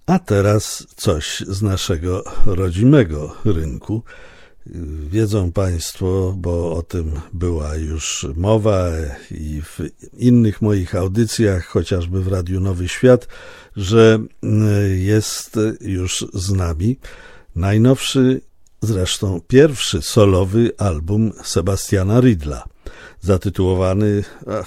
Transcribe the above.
A teraz coś z naszego rodzimego rynku. Wiedzą Państwo, bo o tym była już mowa i w innych moich audycjach, chociażby w Radiu Nowy Świat, że jest już z nami najnowszy, zresztą pierwszy solowy album Sebastiana Riedla, zatytułowany